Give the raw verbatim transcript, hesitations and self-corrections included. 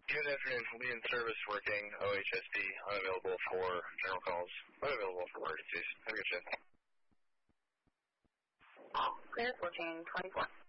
Good afternoon. We'll be in service working O H S D, unavailable for general calls, unavailable for emergencies. Have a good shift. Clear fourteen twenty-four.